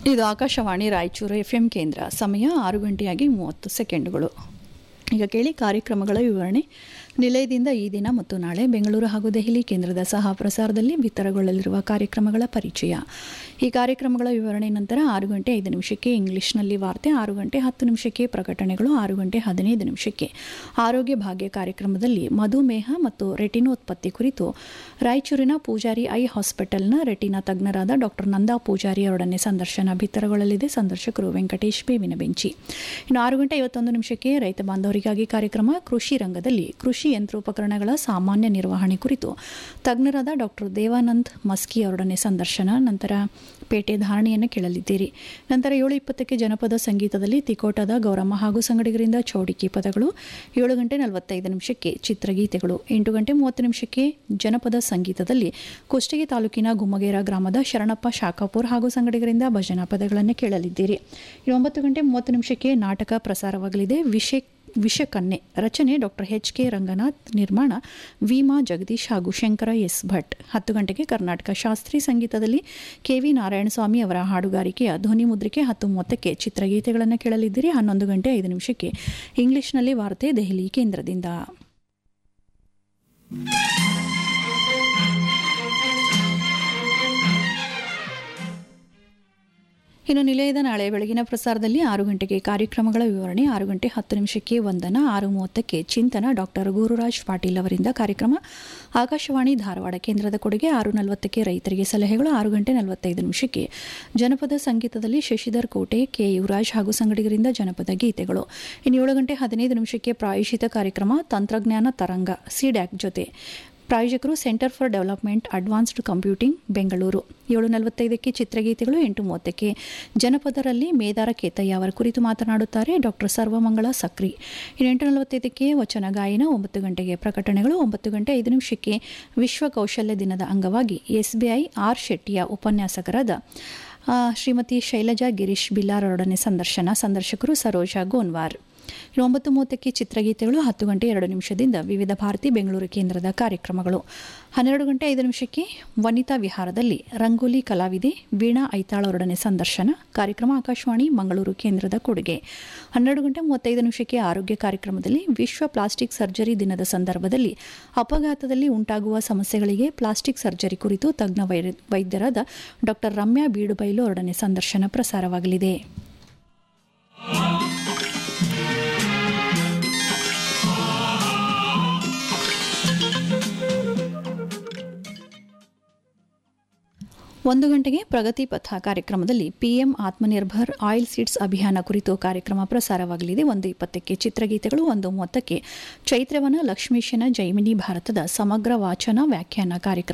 ಇದು ಆಕಾಶವಾಣಿ ರಾಯಚೂರು FM ಕೇಂದ್ರ. ಸಮಯ 6:30 ಈಗ ಕೇಳಿ ಕಾರ್ಯಕ್ರಮಗಳ ವಿವರಣೆ. ನಿಲಯದಿಂದ ಈ ದಿನ ಮತ್ತು ನಾಳೆ ಬೆಂಗಳೂರು ಹಾಗೂ ದೆಹಲಿ ಕೇಂದ್ರದ ಸಹ ಪ್ರಸಾರದಲ್ಲಿ ಬಿತ್ತರಗೊಳ್ಳಲಿರುವ ಕಾರ್ಯಕ್ರಮಗಳ ಪರಿಚಯ. ಈ ಕಾರ್ಯಕ್ರಮಗಳ ವಿವರಣೆ ನಂತರ 6:05 ಇಂಗ್ಲಿಷ್ನಲ್ಲಿ ವಾರ್ತೆ, 6:10 ಪ್ರಕಟಣೆಗಳು, 6:15 ಆರೋಗ್ಯ ಭಾಗ್ಯ ಕಾರ್ಯಕ್ರಮದಲ್ಲಿ ಮಧುಮೇಹ ಮತ್ತು ರೆಟಿನೋತ್ಪತ್ತಿ ಕುರಿತು ರಾಯಚೂರಿನ ಪೂಜಾರಿ ಐ ಹಾಸ್ಪಿಟಲ್ನ ರೆಟಿನಾ ತಜ್ಞರಾದ ಡಾಕ್ಟರ್ ನಂದಾ ಪೂಜಾರಿ ಅವರೊಡನೆ ಸಂದರ್ಶನ ಬಿತ್ತರಗೊಳ್ಳಲಿದೆ. ಸಂದರ್ಶಕರು ವೆಂಕಟೇಶ್ ಬೇವಿನ ಬೆಂಚಿ. ಇನ್ನು 6:51 ರೈತ ಬಾಂಧವರಿಗಾಗಿ ಕಾರ್ಯಕ್ರಮ ಕೃಷಿ ರಂಗದಲ್ಲಿ ಕೃಷಿ ಯಂತ್ರೋಪಕರಣಗಳ ಸಾಮಾನ್ಯ ನಿರ್ವಹಣೆ ಕುರಿತು ತಜ್ಞರಾದ ಡಾಕ್ಟರ್ ದೇವಾನಂದ್ ಮಸ್ಕಿ ಅವರೊಡನೆ ಸಂದರ್ಶನ. ನಂತರ ಪೇಟೆ ಧಾರಣೆಯನ್ನು ಕೇಳಲಿದ್ದೀರಿ. ನಂತರ 7:20 ಜನಪದ ಸಂಗೀತದಲ್ಲಿ ತಿಕೋಟದ ಗೌರಮ್ಮ ಹಾಗೂ ಸಂಗಡಿಗರಿಂದ ಚೌಡಿಕಿ ಪದಗಳು, 7:45 ಚಿತ್ರಗೀತೆಗಳು, 8:30 ಜನಪದ ಸಂಗೀತದಲ್ಲಿ ಕುಷ್ಟಗಿ ತಾಲೂಕಿನ ಗುಮ್ಮಗೇರ ಗ್ರಾಮದ ಶರಣಪ್ಪ ಶಾಖಾಪುರ್ ಹಾಗೂ ಸಂಗಡಿಗರಿಂದ ಭಜನಾ ಪದಗಳನ್ನು ಕೇಳಲಿದ್ದೀರಿ. 9:30 ನಾಟಕ ಪ್ರಸಾರವಾಗಲಿದೆ. ವಿಷಕನ್ಯೆ ರಚನೆ ಡಾಕ್ಟರ್ HK ರಂಗನಾಥ್, ನಿರ್ಮಾಣ ವಿಮಾ ಜಗದೀಶ್ ಹಾಗೂ ಶಂಕರ ಎಸ್ ಭಟ್. 10 ಕರ್ನಾಟಕ ಶಾಸ್ತ್ರೀಯ ಸಂಗೀತದಲ್ಲಿ KV ನಾರಾಯಣಸ್ವಾಮಿ ಅವರ ಹಾಡುಗಾರಿಕೆಯ ಧ್ವನಿ ಮುದ್ರಿಕೆ. 10:30 ಚಿತ್ರಗೀತೆಗಳನ್ನು ಕೇಳಲಿದ್ದೀರಿ. 11:05 ಇಂಗ್ಲಿಷ್ನಲ್ಲಿ ವಾರ್ತೆ ದೆಹಲಿ ಕೇಂದ್ರದಿಂದ. ಇನ್ನು ನಿಲಯದ ನಾಳೆ ಬೆಳಗಿನ ಪ್ರಸಾರದಲ್ಲಿ 6 ಗಂಟೆಗೆ ಕಾರ್ಯಕ್ರಮಗಳ ವಿವರಣೆ, 6:10 ವಂದನ, 6:30 ಚಿಂತನ ಡಾಕ್ಟರ್ ಗುರುರಾಜ್ ಪಾಟೀಲ್ ಅವರಿಂದ ಕಾರ್ಯಕ್ರಮ ಆಕಾಶವಾಣಿ ಧಾರವಾಡ ಕೇಂದ್ರದ ಕೊಡುಗೆ. 6:40 ರೈತರಿಗೆ ಸಲಹೆಗಳು, 6:45 ಜನಪದ ಸಂಗೀತದಲ್ಲಿ ಶಶಿಧರ್ ಕೋಟೆ, ಕೆ ಯುವರಾಜ್ ಹಾಗೂ ಸಂಗಡಿಗರಿಂದ ಜನಪದ ಗೀತೆಗಳು. ಇನ್ನು 7:15 ಪ್ರಾಯೋಜಿತ ಕಾರ್ಯಕ್ರಮ ತಂತ್ರಜ್ಞಾನ ತರಂಗ ಸಿಡ್ಯಾಕ್ ಜೊತೆ. ಪ್ರಾಯೋಜಕರು centre for development advanced computing Bengaluru. 7:45 ಚಿತ್ರಗೀತೆಗಳು. 8:30 ಜನಪದರಲ್ಲಿ ಮೇದಾರ ಕೇತಯ್ಯ ಅವರ ಕುರಿತು ಮಾತನಾಡುತ್ತಾರೆ ಡಾಕ್ಟರ್ ಸರ್ವಮಂಗಳ ಸಕ್ರಿ. 8:45 ವಚನ ಗಾಯನ. 9 ಗಂಟೆಗೆ ಪ್ರಕಟಣೆಗಳು. 9:05 ವಿಶ್ವ ಕೌಶಲ್ಯ ದಿನದ ಅಂಗವಾಗಿ SBI ಆರ್ ಶೆಟ್ಟಿಯ ಉಪನ್ಯಾಸಕರಾದ ಶ್ರೀಮತಿ ಶೈಲಜಾ ಗಿರೀಶ್ ಬಿಲ್ಲಾರ್ ಅವರೊಡನೆ ಸಂದರ್ಶಕರು ಸರೋಜಾ ಗೋನ್ವಾರ್. 9:30 ಚಿತ್ರಗೀತೆಗಳು. 10:02 ವಿವಿಧ ಭಾರತಿ ಬೆಂಗಳೂರು ಕೇಂದ್ರದ ಕಾರ್ಯಕ್ರಮಗಳು. 12:05 ವನಿತಾ ವಿಹಾರದಲ್ಲಿ ರಂಗೋಲಿ ಕಲಾವಿದೆ ವೀಣಾ ಐತಾಳ್ ಅವರೊಡನೆ ಸಂದರ್ಶನ. ಕಾರ್ಯಕ್ರಮ ಆಕಾಶವಾಣಿ ಮಂಗಳೂರು ಕೇಂದ್ರದ ಕೊಡುಗೆ. 12:35 ಆರೋಗ್ಯ ಕಾರ್ಯಕ್ರಮದಲ್ಲಿ ವಿಶ್ವ ಪ್ಲಾಸ್ಟಿಕ್ ಸರ್ಜರಿ ದಿನದ ಸಂದರ್ಭದಲ್ಲಿ ಅಪಘಾತದಲ್ಲಿ ಉಂಟಾಗುವ ಸಮಸ್ಯೆಗಳಿಗೆ ಪ್ಲಾಸ್ಟಿಕ್ ಸರ್ಜರಿ ಕುರಿತು ತಜ್ಞ ವೈದ್ಯರಾದ ಡಾಕ್ಟರ್ ರಮ್ಯಾ ಬೀಡುಬೈಲು ಅವರೊಡನೆ ಸಂದರ್ಶನ ಪ್ರಸಾರವಾಗಲಿದೆ. ಒಂದು ಗಂಟೆಗೆ ಪ್ರಗತಿ ಪಥ ಕಾರ್ಯಕ್ರಮದಲ್ಲಿ PM ಆತ್ಮನಿರ್ಭರ್ ಆಯಿಲ್ ಸೀಡ್ಸ್ ಅಭಿಯಾನ ಕುರಿತು ಕಾರ್ಯಕ್ರಮ ಪ್ರಸಾರವಾಗಲಿದೆ. 1:20 ಚಿತ್ರಗೀತೆಗಳು. 1:30 ಚೈತ್ರವನ ಲಕ್ಷ್ಮೀಶನ ಜೈಮಿನಿ ಭಾರತದ ಸಮಗ್ರ ವಾಚನ ವ್ಯಾಖ್ಯಾನ ಕಾರ್ಯಕ್ರಮ